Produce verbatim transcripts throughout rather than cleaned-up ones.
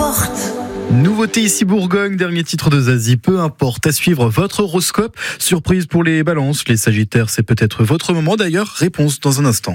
importe. Nouveauté ici Bourgogne, dernier titre de Zazie, peu importe. À suivre votre horoscope. Surprise pour les balances, les sagittaires, c'est peut-être votre moment d'ailleurs. Réponse dans un instant.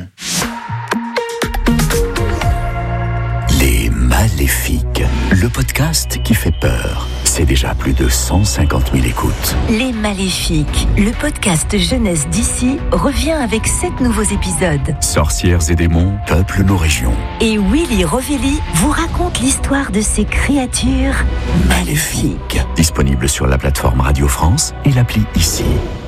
Les Maléfiques, le podcast qui fait peur. C'est déjà plus de cent cinquante mille écoutes. Les Maléfiques, le podcast jeunesse d'ici, revient avec sept nouveaux épisodes. Sorcières et démons peuplent nos régions. Et Willy Rovelli vous raconte l'histoire de ces créatures maléfiques. Disponible sur la plateforme Radio France et l'appli Ici.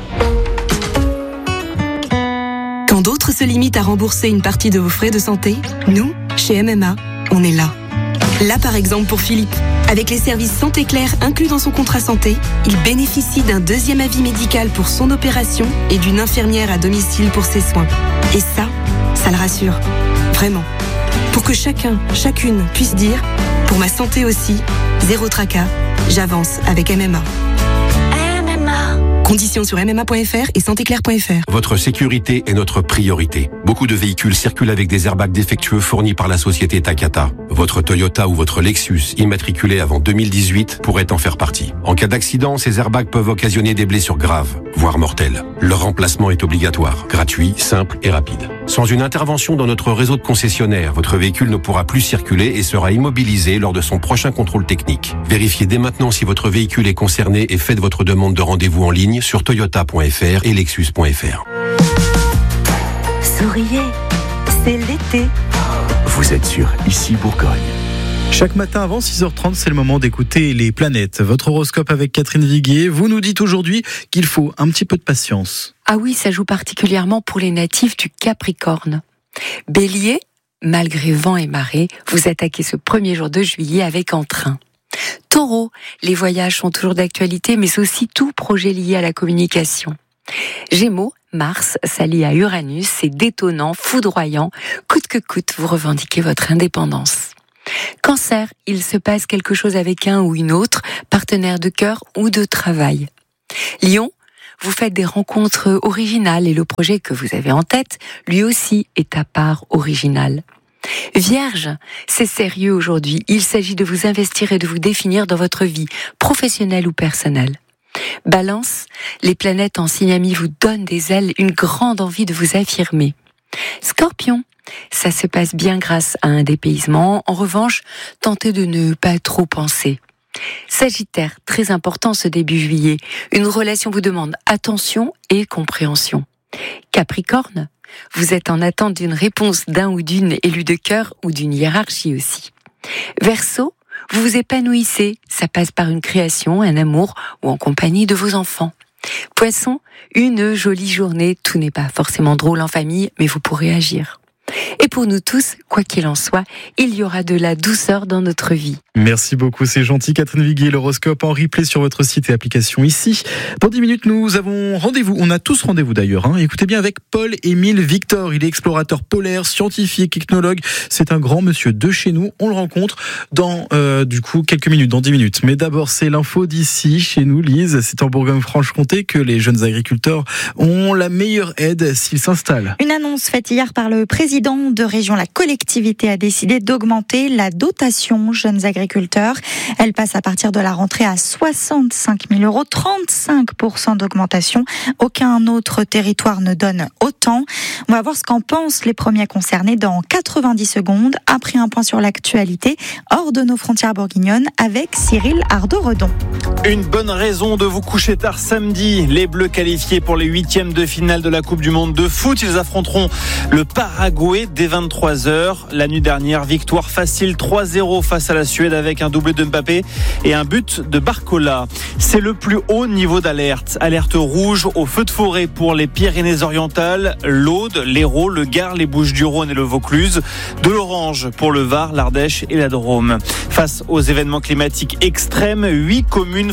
Quand d'autres se limitent à rembourser une partie de vos frais de santé, nous, chez M M A, on est là. Là, par exemple, pour Philippe. Avec les services Santé Claire inclus dans son contrat santé, il bénéficie d'un deuxième avis médical pour son opération et d'une infirmière à domicile pour ses soins. Et ça, ça le rassure. Vraiment. Pour que chacun, chacune puisse dire « Pour ma santé aussi, zéro tracas, j'avance avec M M A ». Conditions sur m m a point f r et santé claire point f r. Votre sécurité est notre priorité. Beaucoup de véhicules circulent avec des airbags défectueux fournis par la société Takata. Votre Toyota ou votre Lexus, immatriculé avant deux mille dix-huit, pourrait en faire partie. En cas d'accident, ces airbags peuvent occasionner des blessures graves, voire mortelles. Leur remplacement est obligatoire, gratuit, simple et rapide. Sans une intervention dans notre réseau de concessionnaires, votre véhicule ne pourra plus circuler et sera immobilisé lors de son prochain contrôle technique. Vérifiez dès maintenant si votre véhicule est concerné et faites votre demande de rendez-vous en ligne sur toyota point f r et lexus point f r. Souriez, c'est l'été. Vous êtes sur Ici Bourgogne. Chaque matin avant six heures trente, c'est le moment d'écouter les planètes. Votre horoscope avec Catherine Viguier. Vous nous dites aujourd'hui qu'il faut un petit peu de patience. Ah oui, ça joue particulièrement pour les natifs du Capricorne. Bélier, malgré vent et marée, vous attaquez ce premier jour de juillet avec entrain. Taureau, les voyages sont toujours d'actualité, mais c'est aussi tout projet lié à la communication. Gémeaux, Mars s'allie à Uranus, c'est détonnant, foudroyant, coûte que coûte, vous revendiquez votre indépendance. Cancer, il se passe quelque chose avec un ou une autre, partenaire de cœur ou de travail. Lion, vous faites des rencontres originales et le projet que vous avez en tête, lui aussi, est à part original. Vierge, c'est sérieux aujourd'hui, il s'agit de vous investir et de vous définir dans votre vie, professionnelle ou personnelle. Balance, les planètes en signe ami vous donnent des ailes, une grande envie de vous affirmer. Scorpion, ça se passe bien grâce à un dépaysement, en revanche, tentez de ne pas trop penser. Sagittaire, très important ce début juillet, une relation vous demande attention et compréhension. Capricorne, vous êtes en attente d'une réponse d'un ou d'une élue de cœur ou d'une hiérarchie aussi. Verseau, vous vous épanouissez, ça passe par une création, un amour ou en compagnie de vos enfants. Poisson, une jolie journée, tout n'est pas forcément drôle en famille, mais vous pourrez agir. Et pour nous tous, quoi qu'il en soit, il y aura de la douceur dans notre vie. Merci beaucoup, c'est gentil Catherine Viguier. L'horoscope en replay sur votre site et application Ici. Dans dix minutes, nous avons rendez-vous. On a tous rendez-vous d'ailleurs. Hein. Écoutez bien avec Paul-Émile Victor. Il est explorateur polaire, scientifique, ethnologue. C'est un grand monsieur de chez nous. On le rencontre dans euh, du coup quelques minutes, dans dix minutes. Mais d'abord, c'est l'info d'ici, chez nous, Lise. C'est en Bourgogne-Franche-Comté que les jeunes agriculteurs ont la meilleure aide s'ils s'installent. Une annonce faite hier par le président de région, la collectivité a décidé d'augmenter la dotation jeunes agriculteurs. Elle passe à partir de la rentrée à soixante-cinq mille euros, trente-cinq pour cent d'augmentation. Aucun autre territoire ne donne autant. On va voir ce qu'en pensent les premiers concernés dans quatre-vingt-dix secondes, après un point sur l'actualité hors de nos frontières bourguignonnes avec Cyril Ardo-Redon. Une bonne raison de vous coucher tard samedi. Les Bleus qualifiés pour les huitièmes de finale de la Coupe du Monde de foot. Ils affronteront le Paraguay dès vingt-trois heures. La nuit dernière, victoire facile trois zéro face à la Suède avec un doublé de Mbappé et un but de Barcola. C'est le plus haut niveau d'alerte. Alerte rouge au feu de forêt pour les Pyrénées-Orientales, l'Aude, l'Hérault, le Gard, les Bouches-du-Rhône et le Vaucluse. De l'orange pour le Var, l'Ardèche et la Drôme. Face aux événements climatiques extrêmes, huit communes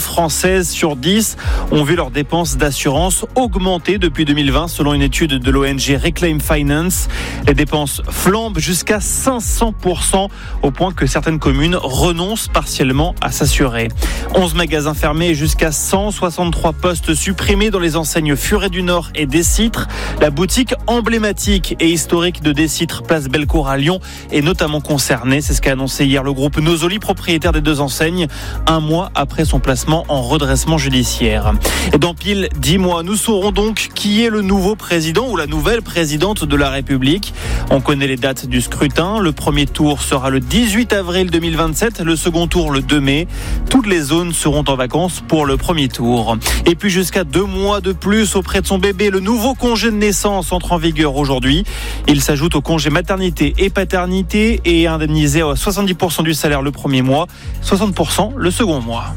Françaises sur dix ont vu leurs dépenses d'assurance augmenter depuis deux mille vingt selon une étude de l'O N G Reclaim Finance. Les dépenses flambent jusqu'à cinq cents pour cent au point que certaines communes renoncent partiellement à s'assurer. onze magasins fermés et jusqu'à cent soixante-trois postes supprimés dans les enseignes Furet du Nord et Décitre. La boutique emblématique et historique de Décitre, place Bellecour à Lyon, est notamment concernée. C'est ce qu'a annoncé hier le groupe Nosoli, propriétaire des deux enseignes, un mois après son placement en redressement judiciaire. Et dans pile dix mois, nous saurons donc qui est le nouveau président ou la nouvelle présidente de la République. On connaît les dates du scrutin. Le premier tour sera le dix-huit avril deux mille vingt-sept, le second tour le deux mai. Toutes les zones seront en vacances pour le premier tour. Et puis jusqu'à deux mois de plus auprès de son bébé, le nouveau congé de naissance entre en vigueur aujourd'hui. Il s'ajoute au congé maternité et paternité et est indemnisé à soixante-dix pour cent du salaire le premier mois, soixante pour cent le second mois.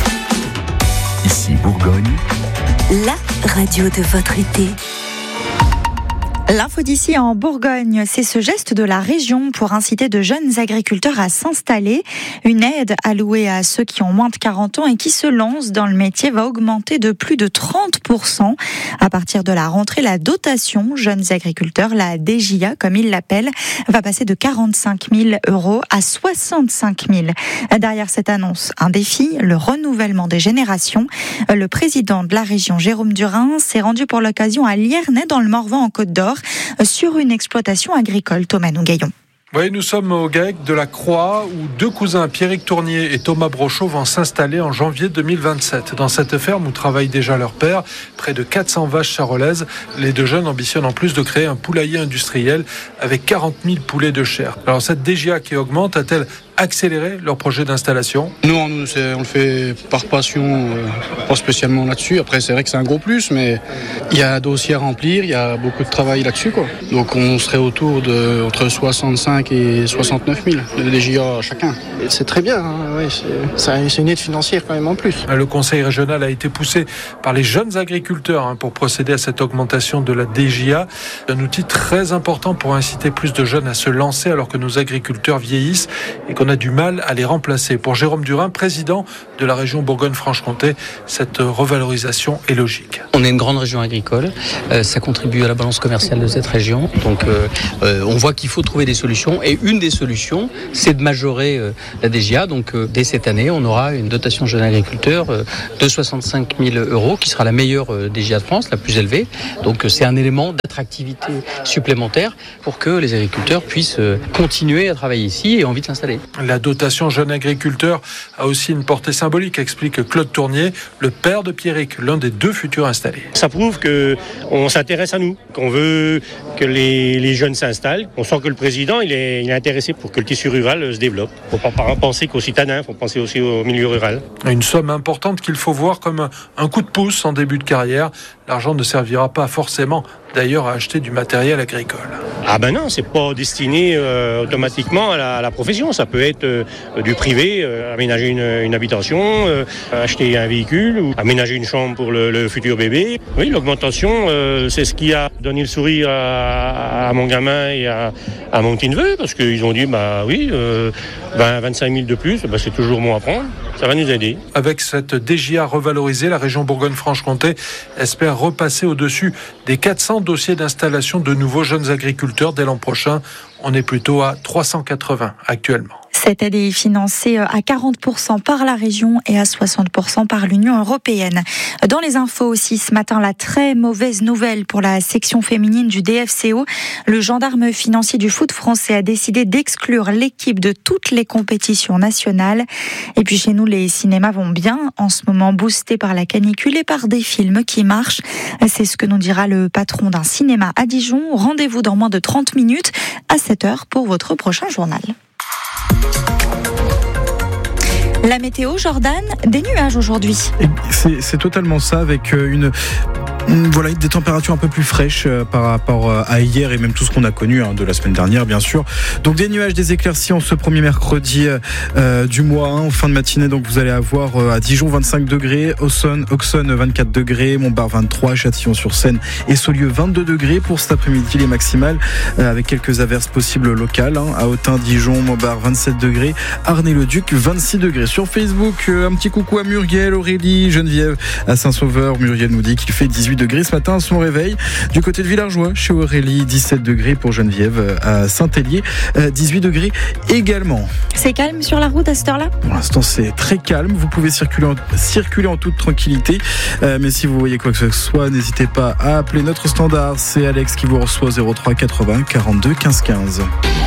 Ici Bourgogne, la radio de votre été. L'info d'ici en Bourgogne, c'est ce geste de la région pour inciter de jeunes agriculteurs à s'installer. Une aide allouée à ceux qui ont moins de quarante ans et qui se lancent dans le métier va augmenter de plus de trente pour cent. À partir de la rentrée, la dotation jeunes agriculteurs, la D J A comme ils l'appellent, va passer de quarante-cinq mille euros à soixante-cinq mille. Derrière cette annonce, un défi, le renouvellement des générations. Le président de la région, Jérôme Durin, s'est rendu pour l'occasion à Liernay dans le Morvan en Côte d'Or sur une exploitation agricole. Thomas Nougaillon. Oui, nous sommes au GAEC de la Croix où deux cousins, Pierrick Tournier et Thomas Brochot, vont s'installer en janvier deux mille vingt-sept. Dans cette ferme où travaille déjà leur père, près de quatre cents vaches charolaises, les deux jeunes ambitionnent en plus de créer un poulailler industriel avec quarante mille poulets de chair. Alors cette D J A qui augmente a-t-elle accéléré leur projet d'installation? Non, nous, c'est, on le fait par passion, euh, pas spécialement là-dessus. Après, c'est vrai que c'est un gros plus, mais il y a un dossier à remplir, il y a beaucoup de travail là-dessus, quoi. Donc on serait autour de entre soixante-cinq et soixante-neuf mille de D J A chacun. Et c'est très bien, hein, ouais, c'est, c'est une aide financière quand même en plus. Le conseil régional a été poussé par les jeunes agriculteurs hein, pour procéder à cette augmentation de la D J A. Un outil très important pour inciter plus de jeunes à se lancer alors que nos agriculteurs vieillissent et qu'on a du mal à les remplacer. Pour Jérôme Durin, président de la région Bourgogne-Franche-Comté, cette revalorisation est logique. On est une grande région agricole, euh, ça contribue à la balance commerciale de cette région, donc euh, euh, on voit qu'il faut trouver des solutions et une des solutions c'est de majorer euh, la D J A, donc euh, dès cette année on aura une dotation jeune agriculteur euh, de soixante-cinq mille euros qui sera la meilleure euh, D J A de France, la plus élevée, donc euh, c'est un élément d'attractivité supplémentaire pour que les agriculteurs puissent euh, continuer à travailler ici et envie de s'installer. La dotation jeune agriculteur a aussi une portée symbolique, explique Claude Tournier, le père de Pierrick, l'un des deux futurs installés. Ça prouve qu'on s'intéresse à nous, qu'on veut que les, les jeunes s'installent. On sent que le président il est, il est intéressé pour que le tissu rural se développe. Il ne faut pas penser qu'aux citadins, il faut penser aussi au milieu rural. Une somme importante qu'il faut voir comme un coup de pouce en début de carrière. L'argent ne servira pas forcément d'ailleurs à acheter du matériel agricole. Ah ben non, c'est pas destiné euh, automatiquement à la, à la profession. Ça peut être euh, du privé, euh, aménager une, une habitation, euh, acheter un véhicule ou aménager une chambre pour le, le futur bébé. Oui, l'augmentation, euh, c'est ce qui a donné le sourire à, à mon gamin et à, à mon petit neveu, parce qu'ils ont dit, bah oui, euh, vingt à vingt-cinq mille de plus, bah, c'est toujours bon à prendre. Ça va nous aider. Avec cette D J A revalorisée, la région Bourgogne-Franche-Comté espère repasser au-dessus des quatre cents dossiers d'installation de nouveaux jeunes agriculteurs dès l'an prochain. On est plutôt à trois cent quatre-vingts actuellement. Cette aide est financée à quarante pour cent par la région et à soixante pour cent par l'Union européenne. Dans les infos aussi, ce matin, la très mauvaise nouvelle pour la section féminine du D F C O. Le gendarme financier du foot français a décidé d'exclure l'équipe de toutes les compétitions nationales. Et puis chez nous, les cinémas vont bien, en ce moment boostés par la canicule et par des films qui marchent. C'est ce que nous dira le patron d'un cinéma à Dijon. Rendez-vous dans moins de trente minutes à sept heures pour votre prochain journal. La météo, Jordan, des nuages aujourd'hui. C'est, c'est totalement ça, avec une Voilà, des températures un peu plus fraîches euh, par rapport à hier et même tout ce qu'on a connu hein, de la semaine dernière, bien sûr. Donc des nuages, des éclaircies en ce premier mercredi euh, du mois. Hein, en fin de matinée, donc vous allez avoir euh, à Dijon vingt-cinq degrés, Auxonne, Auxonne vingt-quatre degrés, Montbard vingt-trois, Châtillon-sur-Seine et Saulieu vingt-deux degrés pour cet après-midi, les maximales euh, avec quelques averses possibles locales. Hein, à Autun, Dijon, Montbard vingt-sept degrés, Arnay-le-Duc vingt-six degrés. Sur Facebook, euh, un petit coucou à Muriel, Aurélie, Geneviève à Saint-Sauveur. Muriel nous dit qu'il fait dix-huit degrés ce matin à son réveil. Du côté de Villargeois, chez Aurélie, dix-sept degrés pour Geneviève. À Saint-Hélier, dix-huit degrés également. C'est calme sur la route à cette heure-là ? Pour l'instant, c'est très calme. Vous pouvez circuler en, circuler en toute tranquillité. Euh, mais si vous voyez quoi que ce soit, n'hésitez pas à appeler notre standard. C'est Alex qui vous reçoit zéro trois quatre-vingts quarante-deux quinze quinze.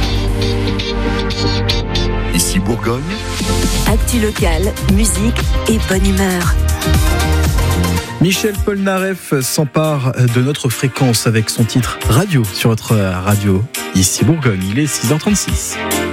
Ici Bourgogne. Actu locale, musique et bonne humeur. Michel Polnareff s'empare de notre fréquence avec son titre Radio sur votre radio. Ici Bourgogne, il est six heures trente-six.